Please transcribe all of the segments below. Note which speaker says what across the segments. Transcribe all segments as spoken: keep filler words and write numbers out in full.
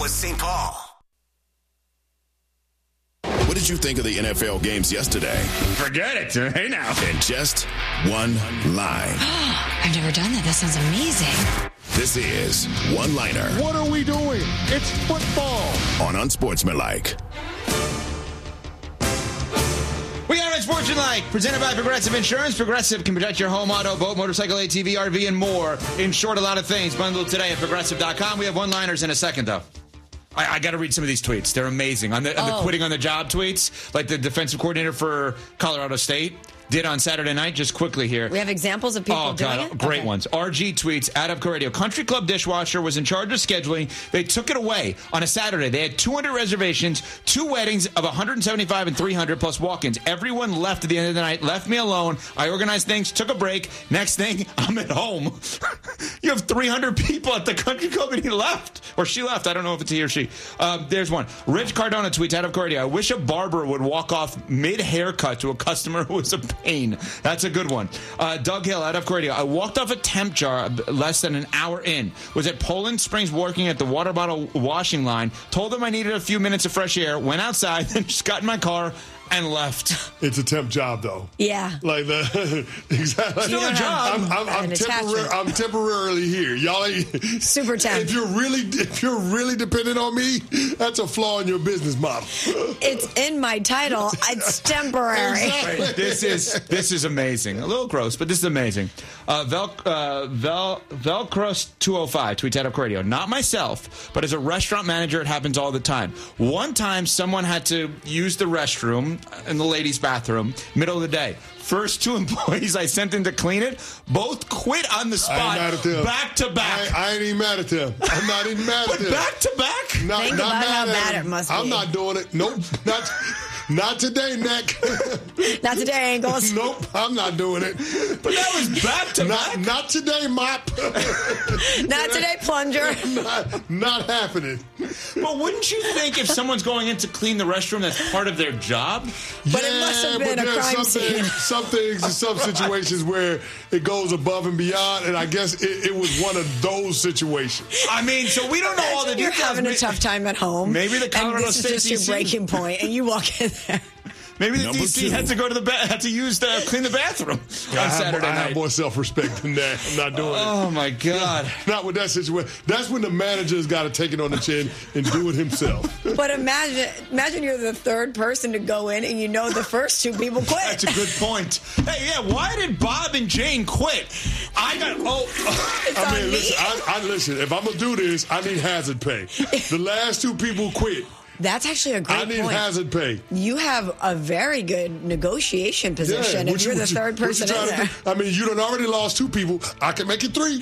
Speaker 1: was Saint Paul.
Speaker 2: What did you think of the N F L games yesterday?
Speaker 3: Forget it. Hey, now.
Speaker 2: In just one line.
Speaker 4: I've never done that. That sounds amazing.
Speaker 2: This is One Liner.
Speaker 5: What are we doing? It's football.
Speaker 2: On Unsportsmanlike.
Speaker 3: We are Unsportsmanlike, presented by Progressive Insurance. Progressive can protect your home, auto, boat, motorcycle, A T V, R V, and more. In short, a lot of things. Bundled today at Progressive dot com. We have one-liners in a second, though. I, I got to read some of these tweets. They're amazing. On the, on the
Speaker 4: Oh.
Speaker 3: quitting on the job tweets, like the defensive coordinator for Colorado State did on Saturday night, just quickly here.
Speaker 4: We have examples of people
Speaker 3: oh,
Speaker 4: doing
Speaker 3: God,
Speaker 4: it?
Speaker 3: great
Speaker 4: Okay.
Speaker 3: ones. R G tweets, at Upco Radio, Country Club dishwasher was in charge of scheduling. They took it away on a Saturday. They had two hundred reservations, two weddings of one hundred seventy-five and three hundred plus walk-ins. Everyone left at the end of the night, left me alone. I organized things, took a break. Next thing, I'm at home. You have three hundred people at the Country Club and he left. Or she left. I don't know if it's he or she. Uh, there's one. Rich Cardona tweets, at Upco Radio, I wish a barber would walk off mid-haircut to a customer who was a pain. That's a good one. Uh, Doug Hill, out of Radio. I walked off a temp jar less than an hour in. Was at Poland Springs working at the water bottle washing line. Told them I needed a few minutes of fresh air. Went outside, then just got in my car and left.
Speaker 5: It's a temp job, though.
Speaker 4: Yeah.
Speaker 5: Like the exactly.
Speaker 4: You don't have
Speaker 5: I'm, I'm, I'm,
Speaker 4: an
Speaker 5: temporary,
Speaker 4: attachment.
Speaker 5: I'm temporarily here. Y'all ain't
Speaker 4: Super temp.
Speaker 5: If you're really if you're really dependent on me, that's a flaw in your business model.
Speaker 4: It's in my title. It's temporary.
Speaker 5: Exactly.
Speaker 3: This is this is amazing. A little gross, but this is amazing. Uh, Vel, uh, Vel, Velcros two oh five tweets at Up Radio. Not myself, but as a restaurant manager, it happens all the time. One time, someone had to use the restroom in the ladies' bathroom, middle of the day. First two employees I sent in to clean it, both quit on the
Speaker 5: I
Speaker 3: spot,
Speaker 5: ain't mad at them.
Speaker 3: back to back.
Speaker 5: I, I ain't even mad at them. I'm not even mad at
Speaker 3: But
Speaker 5: them.
Speaker 3: back to back?
Speaker 5: Not,
Speaker 4: Think
Speaker 5: not
Speaker 4: about
Speaker 5: mad
Speaker 4: how
Speaker 5: at
Speaker 4: bad
Speaker 5: them.
Speaker 4: it must
Speaker 5: I'm
Speaker 4: be.
Speaker 5: not doing it. Nope. Not not today, Nick.
Speaker 4: Not today, Angles.
Speaker 5: Nope. I'm not doing it.
Speaker 3: But that was back to
Speaker 5: Not
Speaker 3: back.
Speaker 5: not today, Mop.
Speaker 4: Not today, Plunger.
Speaker 5: not, not happening.
Speaker 3: But wouldn't you think if someone's going in to clean the restroom, that's part of their job?
Speaker 4: But it must have
Speaker 5: Yeah,
Speaker 4: been
Speaker 5: but
Speaker 4: a
Speaker 5: there's
Speaker 4: crime
Speaker 5: some
Speaker 4: scene.
Speaker 5: things, some things in some situations where it goes above and beyond, and I guess it, it was one of those situations.
Speaker 3: I mean, so we don't know all the
Speaker 4: Imagine you're
Speaker 3: details.
Speaker 4: having a
Speaker 3: May-
Speaker 4: tough time at home.
Speaker 3: Maybe the Colorado
Speaker 4: and this
Speaker 3: State
Speaker 4: is just your
Speaker 3: D C
Speaker 4: breaking point, and you walk in there.
Speaker 3: Maybe the
Speaker 2: Number
Speaker 3: D C
Speaker 2: two.
Speaker 3: had to go to the ba- had to use the clean the bathroom
Speaker 5: I
Speaker 3: on
Speaker 5: have,
Speaker 3: Saturday
Speaker 5: I have
Speaker 3: night.
Speaker 5: more self-respect than that. I'm not doing it.
Speaker 3: Oh my God!
Speaker 5: Not with that situation. That's when the manager's got to take it on the chin and do it himself.
Speaker 4: But imagine, imagine you're the third person to go in, and you know the first two people quit.
Speaker 3: That's a good point. Hey, yeah, why did Bob and Jane quit? I got oh.
Speaker 4: It's
Speaker 5: I
Speaker 4: on
Speaker 5: mean,
Speaker 4: me.
Speaker 5: listen. I, I listen. If I'm gonna do this, I need hazard pay. The last two people quit.
Speaker 4: That's actually a great
Speaker 5: I need
Speaker 4: point.
Speaker 5: hazard pay.
Speaker 4: You have a very good negotiation position
Speaker 5: what
Speaker 4: if
Speaker 5: you-
Speaker 4: you're the
Speaker 5: what you-
Speaker 4: third
Speaker 5: what you
Speaker 4: person
Speaker 5: trying
Speaker 4: in
Speaker 5: to
Speaker 4: there.
Speaker 5: do? I mean, you done already lost two people. I can make it three.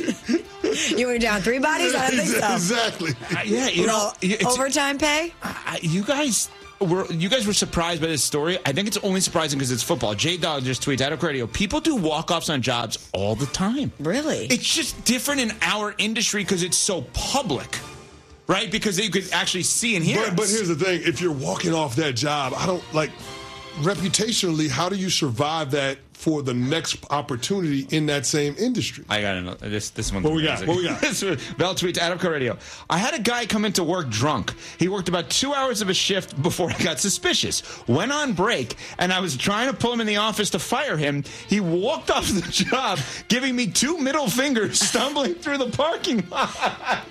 Speaker 4: You were down three bodies? I don't think so.
Speaker 5: Exactly.
Speaker 3: Yeah, you know,
Speaker 4: Well,
Speaker 3: it's,
Speaker 4: overtime pay?
Speaker 3: I, you guys were you guys were surprised by this story. I think it's only surprising because it's football. J Dog just tweets out of radio. People do walk offs on jobs all the time.
Speaker 4: Really?
Speaker 3: It's just different in our industry because it's so public, right? Because you could actually see and hear.
Speaker 5: But, but
Speaker 3: us.
Speaker 5: here's the thing: if you're walking off that job, I don't like reputationally. How do you survive that for the next opportunity in that same industry?
Speaker 3: I got another. This this one.
Speaker 5: What we got? What we got?
Speaker 3: Bell tweets out of Radio. I had a guy come into work drunk. He worked about two hours of a shift before I got suspicious. Went on break, and I was trying to pull him in the office to fire him. He walked off the job, giving me two middle fingers, stumbling through the parking lot.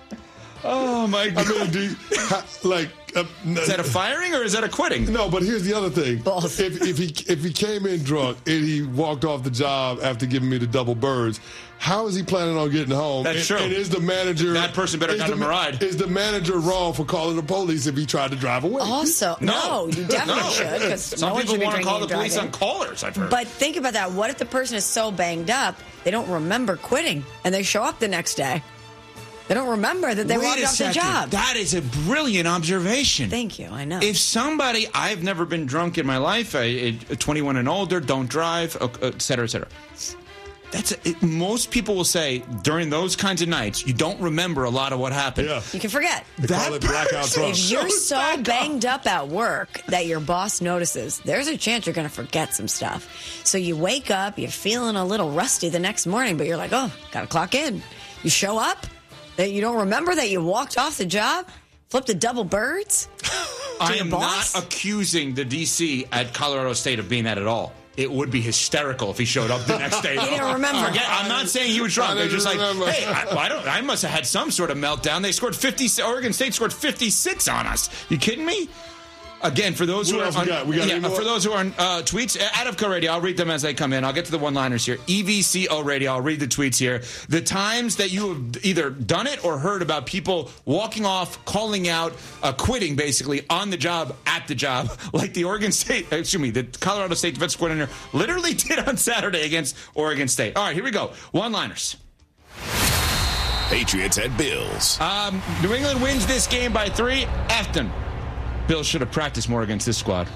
Speaker 3: Oh my God!
Speaker 5: I mean, do you, how, like, uh,
Speaker 3: Is that a firing or is that a quitting?
Speaker 5: no? But here's the other thing:
Speaker 4: Both.
Speaker 5: if if he if he came in drunk and he walked off the job after giving me the double birds, how is he planning on getting home?
Speaker 3: That's
Speaker 5: and,
Speaker 3: true.
Speaker 5: And is the manager
Speaker 3: That person better
Speaker 5: is
Speaker 3: got
Speaker 5: the
Speaker 3: him a
Speaker 5: ma-
Speaker 3: ride.
Speaker 5: Is the manager wrong for calling the police if he tried to drive away?
Speaker 4: Also, no, you definitely
Speaker 3: No.
Speaker 4: should. Because
Speaker 3: Some
Speaker 4: no one
Speaker 3: people
Speaker 4: should be
Speaker 3: want to
Speaker 4: drinking
Speaker 3: call the
Speaker 4: and
Speaker 3: police on
Speaker 4: driving.
Speaker 3: callers. I've heard.
Speaker 4: But think about that. What if the person is so banged up they don't remember quitting and they show up the next day? They don't remember that they
Speaker 3: Wait
Speaker 4: walked
Speaker 3: a
Speaker 4: off
Speaker 3: second.
Speaker 4: the job.
Speaker 3: That is a brilliant observation.
Speaker 4: Thank you. I know.
Speaker 3: If somebody, I've never been drunk in my life, I, I, twenty-one and older, don't drive, et cetera, et cetera. That's it, most people will say during those kinds of nights, you don't remember a lot of what happened.
Speaker 5: Yeah.
Speaker 4: you can forget.
Speaker 5: They call it blackout
Speaker 3: person
Speaker 5: drunk.
Speaker 4: If you're
Speaker 3: shows
Speaker 4: so
Speaker 3: back up.
Speaker 4: banged up at work that your boss notices, there's a chance you're going to forget some stuff. So you wake up, you're feeling a little rusty the next morning, but you're like, oh, got to clock in. You show up, That you don't remember that you walked off the job, flipped the double birds?
Speaker 3: I am
Speaker 4: boss?
Speaker 3: not accusing the D C at Colorado State of being that at all. It would be hysterical if he showed up the next day.
Speaker 4: You didn't remember.
Speaker 3: Forget, I'm not saying he was drunk. They're just like,
Speaker 5: remember.
Speaker 3: hey, I, I don't. I must have had some sort of meltdown. They scored fifty. Oregon State scored fifty-six on us. You kidding me? Again, for those
Speaker 5: What
Speaker 3: who are
Speaker 5: else we
Speaker 3: on,
Speaker 5: got? We got
Speaker 3: yeah,
Speaker 5: any more?
Speaker 3: for those who are on uh, tweets, out of Co Radio, I'll read them as they come in. I'll get to the one-liners here. E V C O Radio, I'll read the tweets here. The times that you have either done it or heard about people walking off, calling out, uh, quitting, basically on the job, at the job, like the Oregon State, excuse me, the Colorado State defensive coordinator literally did on Saturday against Oregon State. All right, here we go. One-liners.
Speaker 2: Patriots at Bills.
Speaker 3: Um, New England wins this game by three. Afton. Bills should have practiced more against this squad.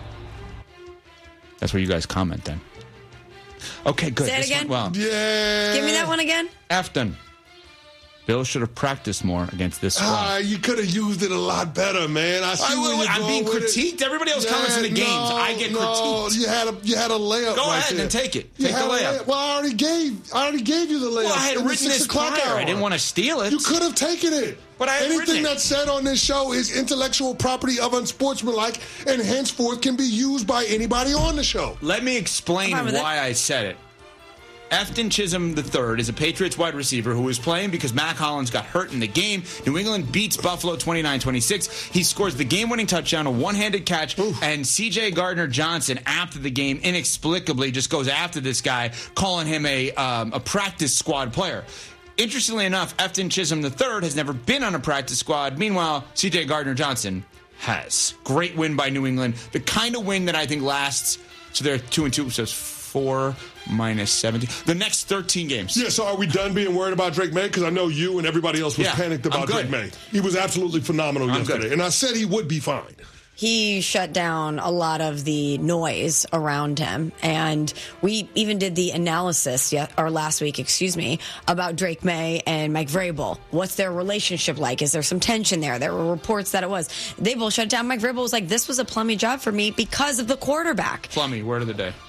Speaker 3: That's where you guys comment then. Okay, good.
Speaker 4: Say it
Speaker 3: This
Speaker 4: again?
Speaker 3: One, well,
Speaker 5: Yeah.
Speaker 4: Give me that one again.
Speaker 3: Afton. Bills should have practiced more against this squad.
Speaker 5: Ah, you could have used it a lot better, man. I see
Speaker 3: I,
Speaker 5: where you're
Speaker 3: I'm
Speaker 5: going
Speaker 3: being
Speaker 5: with
Speaker 3: critiqued.
Speaker 5: it.
Speaker 3: Everybody else comments in the
Speaker 5: Yeah,
Speaker 3: games.
Speaker 5: no,
Speaker 3: I get
Speaker 5: no,
Speaker 3: critiqued.
Speaker 5: You had a you had a layup.
Speaker 3: Go
Speaker 5: right
Speaker 3: ahead
Speaker 5: there.
Speaker 3: and take it.
Speaker 5: You
Speaker 3: Take
Speaker 5: had
Speaker 3: the
Speaker 5: a
Speaker 3: layup.
Speaker 5: Well, I already gave I already gave you the layup.
Speaker 3: Well, I had
Speaker 5: in the
Speaker 3: written
Speaker 5: six
Speaker 3: this
Speaker 5: o'clock
Speaker 3: prior.
Speaker 5: hour.
Speaker 3: I didn't want to steal it.
Speaker 5: You could have taken it.
Speaker 3: But I had written
Speaker 5: Anything
Speaker 3: it.
Speaker 5: that's said on this show is intellectual property of unsportsmanlike and henceforth can be used by anybody on the show.
Speaker 3: Let me explain
Speaker 4: I'm fine with
Speaker 3: why I said it. Afton Chisholm the third is a Patriots wide receiver who is playing because Mac Hollins got hurt in the game. New England beats Buffalo twenty-nine twenty-six. He scores the game-winning touchdown, a one-handed catch,
Speaker 5: Oof.
Speaker 3: and C J Gardner-Johnson, after the game, inexplicably just goes after this guy, calling him a, um, a practice squad player. Interestingly enough, Afton Chisholm the third has never been on a practice squad. Meanwhile, C J Gardner-Johnson has. Great win by New England. The kind of win that I think lasts, so they're two and two, so it's four minus seventeen. The next thirteen games.
Speaker 5: Yeah, so are we done being worried about Drake May? Because I know you and everybody else was
Speaker 3: Yeah,
Speaker 5: panicked
Speaker 3: I'm
Speaker 5: about
Speaker 3: good.
Speaker 5: Drake May. He was absolutely phenomenal
Speaker 3: I'm
Speaker 5: yesterday.
Speaker 3: good.
Speaker 5: And I said he would be fine.
Speaker 4: He shut down a lot of the noise around him. And we even did the analysis yet, or last week, excuse me, about Drake May and Mike Vrabel. What's their relationship like? Is there some tension there? There were reports that it was. They both shut down. Mike Vrabel was like, this was a plummy job for me because of the quarterback.
Speaker 3: Plummy, word of the day.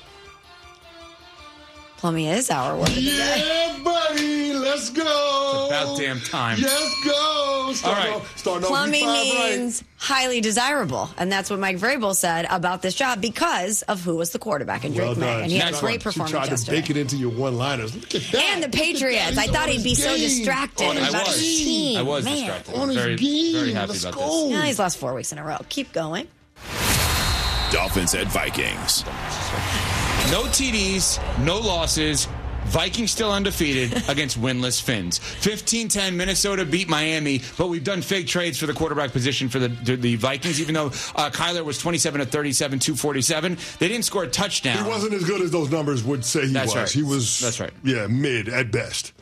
Speaker 4: Plummy is our word of the day.
Speaker 5: Yeah, buddy, let's go.
Speaker 3: It's about damn time.
Speaker 5: Let's go. Starting
Speaker 3: All right.
Speaker 5: off- starting off
Speaker 4: Plummy
Speaker 5: week five
Speaker 4: means highly desirable. And that's what Mike Vrabel said about this job because of who was the quarterback in Drake
Speaker 5: Well
Speaker 4: May.
Speaker 5: done.
Speaker 4: And he had a
Speaker 3: Next
Speaker 4: great
Speaker 3: one.
Speaker 5: She
Speaker 4: performance
Speaker 5: tried to
Speaker 4: yesterday.
Speaker 5: bake it into your one-liners. Look at that.
Speaker 4: And the
Speaker 5: Look at that.
Speaker 4: Patriots.
Speaker 5: He's
Speaker 4: I thought
Speaker 5: on
Speaker 4: he'd be
Speaker 5: his
Speaker 4: so
Speaker 5: game.
Speaker 4: distracted
Speaker 3: On his
Speaker 4: about his
Speaker 3: game.
Speaker 4: team.
Speaker 3: I was
Speaker 4: Man.
Speaker 3: distracted.
Speaker 5: On his
Speaker 3: very,
Speaker 5: game.
Speaker 3: very happy
Speaker 5: Let's
Speaker 3: about
Speaker 5: go.
Speaker 3: this.
Speaker 4: Yeah, he's lost four weeks in a row. Keep going.
Speaker 2: Dolphins at Vikings.
Speaker 3: No T Ds, no losses. Vikings still undefeated against winless Finns. fifteen ten, Minnesota beat Miami, but we've done fake trades for the quarterback position for the, the, the Vikings, even though uh, Kyler was twenty-seven of thirty-seven, two forty-seven. They didn't score a touchdown.
Speaker 5: He wasn't as good as those numbers would say he
Speaker 3: That's
Speaker 5: was.
Speaker 3: right.
Speaker 5: He was,
Speaker 3: That's right.
Speaker 5: yeah, mid at best.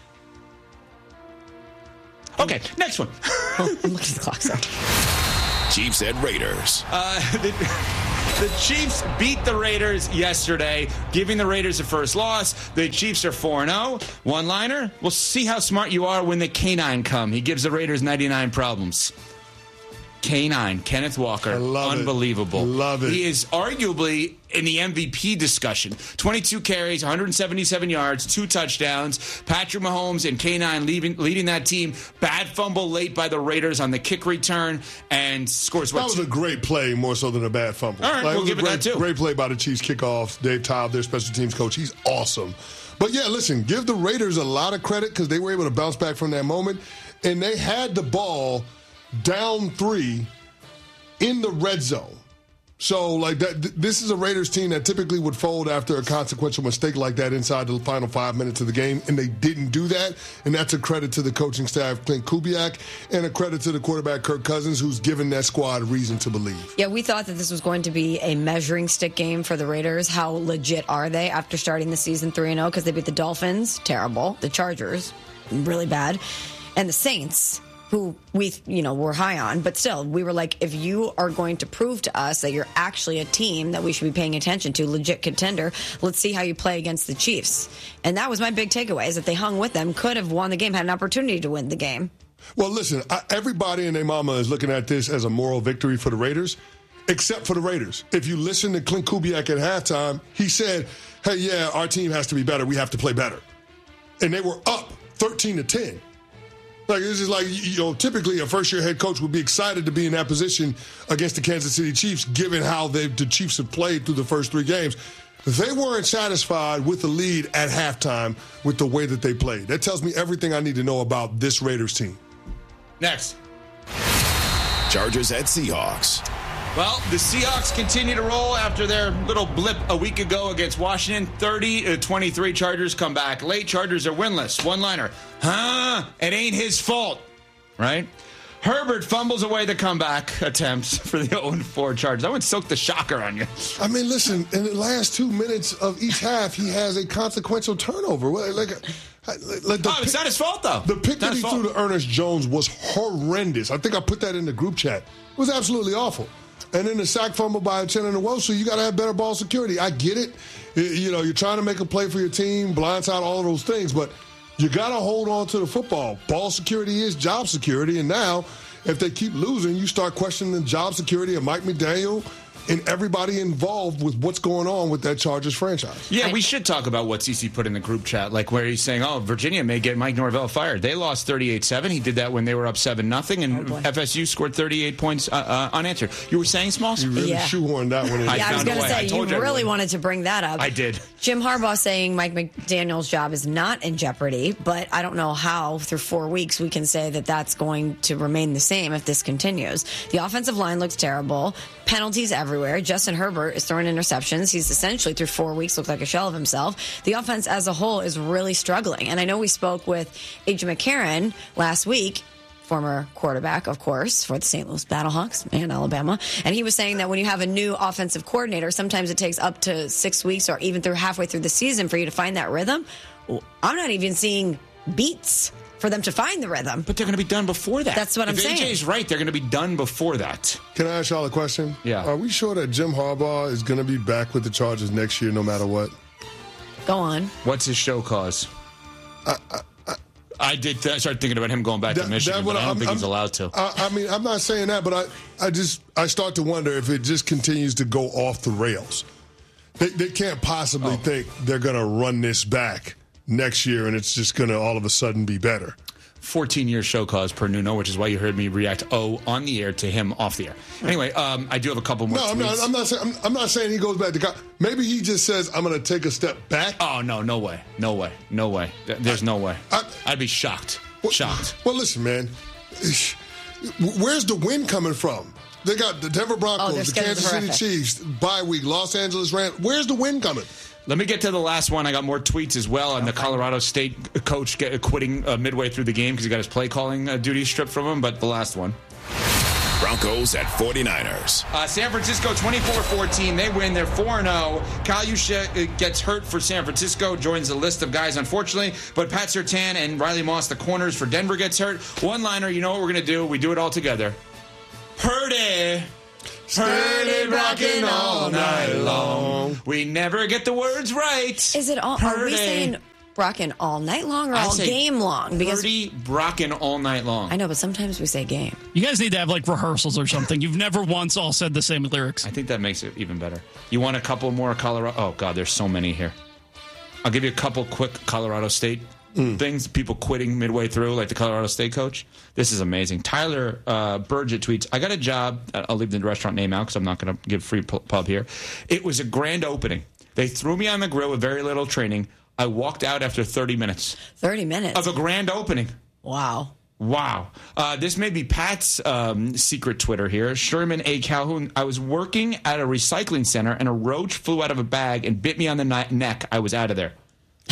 Speaker 3: Okay, next one.
Speaker 4: I'm looking at the clock, sorry.
Speaker 2: Chiefs at Raiders.
Speaker 3: Uh, the, the Chiefs beat the Raiders yesterday, giving the Raiders a first loss. The Chiefs are four and oh. One-liner, we'll see how smart you are when the canine come. He gives the Raiders ninety-nine problems. K nine, Kenneth Walker.
Speaker 5: I love it.
Speaker 3: Unbelievable.
Speaker 5: Love it.
Speaker 3: He is arguably in the M V P discussion. twenty-two carries, one hundred seventy-seven yards, two touchdowns. Patrick Mahomes and K nine leading, leading that team. Bad fumble late by the Raiders on the kick return and scores what?
Speaker 5: That was a great play more so than a bad fumble.
Speaker 3: All right,
Speaker 5: Like,
Speaker 3: we'll
Speaker 5: it was
Speaker 3: give
Speaker 5: a
Speaker 3: it
Speaker 5: great,
Speaker 3: that too.
Speaker 5: Great play by the Chiefs kickoff. Dave Todd, their special teams coach. He's awesome. But yeah, listen, give the Raiders a lot of credit because they were able to bounce back from that moment. And they had the ball down three in the red zone. So, like that, th- this is a Raiders team that typically would fold after a consequential mistake like that inside the final five minutes of the game, and they didn't do that. And that's a credit to the coaching staff, Clint Kubiak, and a credit to the quarterback, Kirk Cousins, who's given that squad reason to believe.
Speaker 4: Yeah, we thought that this was going to be a measuring stick game for the Raiders. How legit are they after starting the season three and oh? Because they beat the Dolphins, terrible. The Chargers, really bad. And the Saints, who we, you know, were high on. But still, we were like, if you are going to prove to us that you're actually a team that we should be paying attention to, legit contender, let's see how you play against the Chiefs. And that was my big takeaway, is that they hung with them, could have won the game, had an opportunity to win the game.
Speaker 5: Well, listen, I, everybody and their mama is looking at this as a moral victory for the Raiders, except for the Raiders. If you listen to Clint Kubiak at halftime, he said, hey, yeah, our team has to be better. We have to play better. And they were up thirteen to ten. Like, this is like, you know, typically a first-year head coach would be excited to be in that position against the Kansas City Chiefs, given how they, the Chiefs have played through the first three games. They weren't satisfied with the lead at halftime with the way that they played. That tells me everything I need to know about this Raiders team.
Speaker 3: Next.
Speaker 2: Chargers at Seahawks.
Speaker 3: Well, the Seahawks continue to roll after their little blip a week ago against Washington. thirty to twenty-three Chargers come back late. Chargers are winless. One-liner. Huh? It ain't his fault. Right? Herbert fumbles away the comeback attempts for the oh and four Chargers. I would soak the shocker on you.
Speaker 5: I mean, listen, in the last two minutes of each half, he has a consequential turnover. Like, like the
Speaker 3: oh, it's
Speaker 5: pick,
Speaker 3: not his fault, though.
Speaker 5: The pick that he
Speaker 3: fault.
Speaker 5: threw to Ernest Jones was horrendous. I think I put that in the group chat. It was absolutely awful. And then the sack fumble by Uchenna Nwosu, you got to have better ball security. I get it. You know, you're trying to make a play for your team, blindside, all of those things, but you got to hold on to the football. Ball security is job security, and now if they keep losing, you start questioning the job security of Mike McDaniel and everybody involved with what's going on with that Chargers franchise.
Speaker 3: Yeah, we should talk about what C C put in the group chat, like where he's saying, oh, Virginia may get Mike Norvell fired. They lost thirty-eight seven. He did that when they were up seven nothing, and
Speaker 4: oh
Speaker 3: F S U scored thirty-eight points uh, uh, unanswered. You were saying, Smalls?
Speaker 5: You really
Speaker 4: Yeah.
Speaker 5: shoehorned that one in.
Speaker 3: I
Speaker 4: Yeah, I was
Speaker 3: found
Speaker 4: going
Speaker 3: a
Speaker 4: to
Speaker 3: way. I
Speaker 4: say, you
Speaker 3: told you I
Speaker 4: really
Speaker 3: would.
Speaker 4: wanted to bring that up.
Speaker 3: I did.
Speaker 4: Jim Harbaugh saying Mike McDaniel's job is not in jeopardy, but I don't know how through four weeks we can say that that's going to remain the same if this continues. The offensive line looks terrible. Penalties everywhere. Justin Herbert is throwing interceptions. He's essentially through four weeks looked like a shell of himself. The offense as a whole is really struggling. And I know we spoke with A J McCarron last week, former quarterback, of course, for the Saint Louis Battlehawks and Alabama. And he was saying that when you have a new offensive coordinator, sometimes it takes up to six weeks or even through halfway through the season for you to find that rhythm. Well, I'm not even seeing beats for them to find the rhythm.
Speaker 3: But they're going to be done before that.
Speaker 4: That's what I'm
Speaker 3: if
Speaker 4: saying.
Speaker 3: If A J's right, they're going to be done before that.
Speaker 5: Can I ask y'all a question?
Speaker 3: Yeah.
Speaker 5: Are we sure that Jim Harbaugh is going to be back with the Chargers next year no matter what?
Speaker 4: Go on.
Speaker 3: What's his show cause?
Speaker 5: I, I, I,
Speaker 3: I did th- start thinking about him going back
Speaker 5: That-
Speaker 3: to Michigan,
Speaker 5: that
Speaker 3: but
Speaker 5: what
Speaker 3: I don't
Speaker 5: I'm-
Speaker 3: think he's
Speaker 5: I'm-
Speaker 3: allowed to.
Speaker 5: I, I mean, I'm not saying that, but I, I just I start to wonder if it just continues to go off the rails. They, they can't possibly
Speaker 3: Oh.
Speaker 5: think they're going to run this back next year and it's just going to all of a sudden be better.
Speaker 3: fourteen-year show cause per Nuno, which is why you heard me react oh on the air to him off the air. Anyway, um, I do have a couple more
Speaker 5: No, I'm not.
Speaker 3: tweets.
Speaker 5: I'm not saying. I'm, I'm not saying he goes back to. Co- Maybe he just says, "I'm going to take a step back."
Speaker 3: Oh, no, no way. No way. No way. Th- There's no way.
Speaker 5: I-
Speaker 3: I'd be shocked.
Speaker 5: Well,
Speaker 3: Shocked.
Speaker 5: Well, listen, man. Where's the win coming from? They got the Denver
Speaker 4: Oh,
Speaker 5: Broncos,
Speaker 4: their
Speaker 5: the
Speaker 4: schedule's
Speaker 5: Kansas City
Speaker 4: horrific.
Speaker 5: Chiefs, bye week, Los Angeles Rams. Where's the win coming?
Speaker 3: Let me get to the last one. I got more tweets as well on the Colorado State coach get, quitting uh, midway through the game because he got his play calling uh, duties stripped from him, but the last one.
Speaker 2: Broncos at forty-niners.
Speaker 3: Uh, San Francisco twenty-four fourteen. They win. They're four and oh. Kyle Juszczyk gets hurt for San Francisco, joins the list of guys, unfortunately. But Pat Surtain and Riley Moss, the corners for Denver, gets hurt. One-liner, you know what we're going to do. We do it all together. Purdy. Purdy rocking all night long. We never get the words right.
Speaker 4: Is it all? Are we
Speaker 3: Purdy.
Speaker 4: saying rocking all night long or
Speaker 3: I
Speaker 4: all
Speaker 3: say
Speaker 4: game long? Because
Speaker 3: Purdy rocking all night long.
Speaker 4: I know, but sometimes we say game.
Speaker 1: You guys need to have like rehearsals or something. You've never once all said the same lyrics.
Speaker 3: I think that makes it even better. You want a couple more Colorado? Oh, God, there's so many here. I'll give you a couple quick Colorado State things. People quitting midway through, like the Colorado State coach. This is amazing. Tyler uh, Burgett tweets, I got a job. I'll leave the restaurant name out because I'm not going to give free pub here. It was a grand opening. They threw me on the grill with very little training. I walked out after thirty minutes
Speaker 4: thirty minutes.
Speaker 3: of a grand opening.
Speaker 4: Wow.
Speaker 3: Wow. Uh, this may be Pat's um, secret Twitter here. Sherman A. Calhoun. I was working at a recycling center and a roach flew out of a bag and bit me on the ni- neck. I was out of there.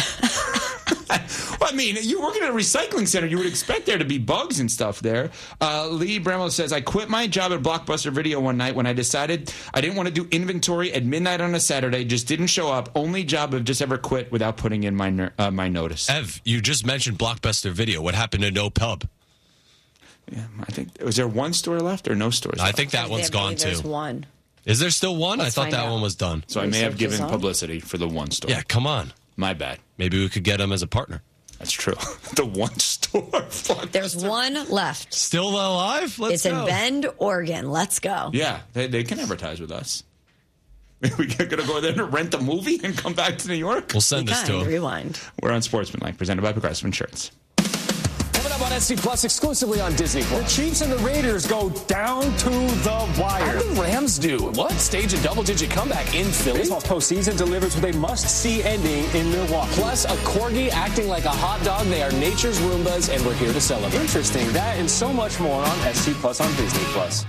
Speaker 3: Well, I mean, you're working at a recycling center. You would expect there to be bugs and stuff there. Uh, Lee Bramwell says, I quit my job at Blockbuster Video one night when I decided I didn't want to do inventory at midnight on a Saturday. Just didn't show up. Only job I've just ever quit without putting in my ner- uh, my notice.
Speaker 6: Ev, you just mentioned Blockbuster Video. What happened to No Pub?
Speaker 3: Yeah, I think, was there one store left or no stores
Speaker 6: I
Speaker 3: left?
Speaker 6: think that one's
Speaker 4: I
Speaker 6: gone
Speaker 4: believe there's
Speaker 6: too.
Speaker 4: one.
Speaker 6: Is there still one?
Speaker 4: Let's
Speaker 6: I thought
Speaker 4: find
Speaker 6: that
Speaker 4: out.
Speaker 6: one was done.
Speaker 3: So I may have
Speaker 4: Research
Speaker 3: given
Speaker 4: is on.
Speaker 3: publicity for the one store.
Speaker 6: Yeah, come on.
Speaker 3: My bad.
Speaker 6: Maybe we could get him as a partner.
Speaker 3: That's true. The one store. Fuck.
Speaker 4: There's one left.
Speaker 6: Still alive? Let's
Speaker 4: It's
Speaker 6: go.
Speaker 4: in Bend, Oregon. Let's go.
Speaker 3: Yeah, they, they can advertise with us. We going to go there and rent a movie and come back to New York?
Speaker 6: We'll send
Speaker 4: Be
Speaker 6: this to
Speaker 4: kind.
Speaker 6: him.
Speaker 4: Rewind.
Speaker 3: We're on Sportsmanlike, presented by Progressive Insurance.
Speaker 7: Coming up on on S C Plus exclusively on Disney Plus. The Chiefs and the Raiders go down to the wire.
Speaker 8: How did the Rams do? What? Stage a double-digit comeback in Philly?
Speaker 7: Baseball's postseason delivers with a must-see ending in Milwaukee.
Speaker 8: Plus, a corgi acting like a hot dog. They are nature's Roombas, and we're here to celebrate.
Speaker 7: Interesting. That and so much more on S C Plus on Disney Plus.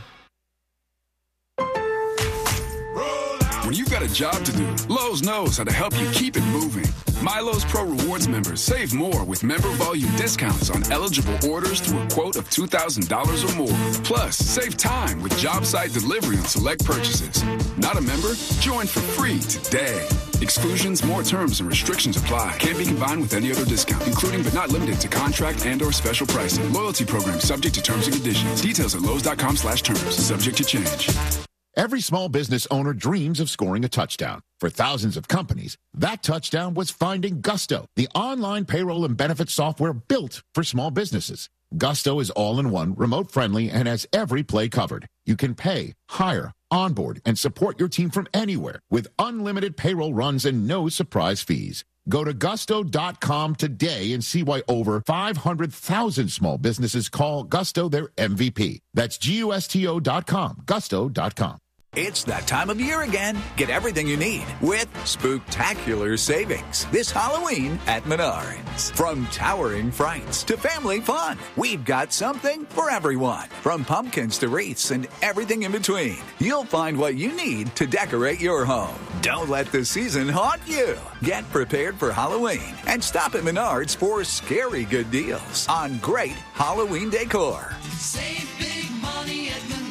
Speaker 9: When you've got a job to do, Lowe's knows how to help you keep it moving. MyLowe's Pro Rewards members save more with member volume discounts on eligible orders through a quote of two thousand dollars or more. Plus, save time with job site delivery on select purchases. Not a member? Join for free today. Exclusions, more terms, and restrictions apply. Can't be combined with any other discount, including but not limited to contract and or special pricing. Loyalty program subject to terms and conditions. Details at Lowe's.com slash terms. Subject to change.
Speaker 10: Every small business owner dreams of scoring a touchdown. For thousands of companies, that touchdown was finding Gusto, the online payroll and benefits software built for small businesses. Gusto is all-in-one, remote-friendly, and has every play covered. You can pay, hire, onboard, and support your team from anywhere with unlimited payroll runs and no surprise fees. Go to gusto dot com today and see why over five hundred thousand small businesses call Gusto their M V P. That's G U S T O dot com, gusto dot com.
Speaker 11: It's that time of year again. Get everything you need with spooktacular savings this Halloween at Menards. From towering frights to family fun, we've got something for everyone. From pumpkins to wreaths and everything in between, you'll find what you need to decorate your home. Don't let the season haunt you. Get prepared for Halloween and stop at Menards for scary good deals on great Halloween decor.
Speaker 12: Save big money at Menards.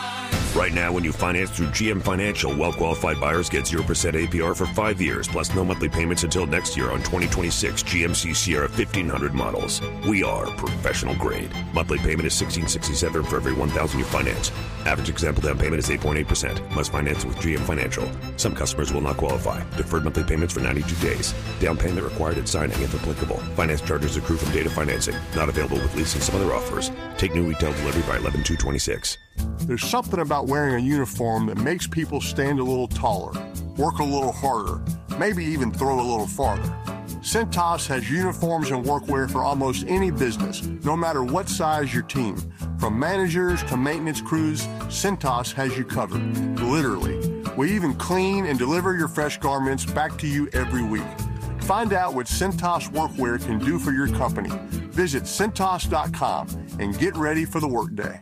Speaker 13: Right now, when you finance through G M Financial, well-qualified buyers get zero percent A P R for five years, plus no monthly payments until next year on twenty twenty-six G M C Sierra fifteen hundred models. We are professional grade. Monthly payment is sixteen sixty-seven for every one thousand you finance. Average example down payment is eight point eight percent. Must finance with G M Financial. Some customers will not qualify. Deferred monthly payments for ninety-two days. Down payment required at signing if applicable. Finance charges accrue from data financing. Not available with lease and some other offers. Take new retail delivery by eleven two twenty-six.
Speaker 14: There's something about wearing a uniform that makes people stand a little taller, work a little harder, maybe even throw a little farther. Cintas has uniforms and workwear for almost any business, no matter what size your team. From managers to maintenance crews, Cintas has you covered, literally. We even clean and deliver your fresh garments back to you every week. Find out what Cintas Workwear can do for your company. Visit Cintas dot com and get ready for the workday.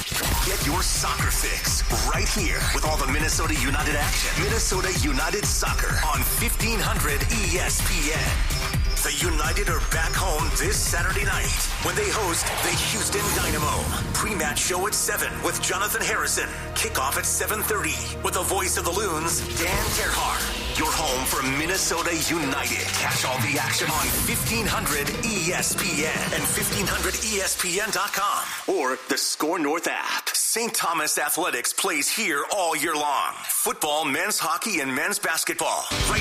Speaker 15: Get your soccer fix right here with all the Minnesota United action. Minnesota United Soccer on fifteen hundred E S P N. The United are back home this Saturday night when they host the Houston Dynamo. Pre-match show at seven with Jonathan Harrison. Kickoff at seven thirty with the voice of the Loons, Dan Gerhardt. Your home for Minnesota United. Catch all the action on fifteen hundred E S P N and fifteen hundred E S P N dot com or the Score North app. Saint Thomas Athletics plays here all year long. Football, men's hockey, and men's basketball. Right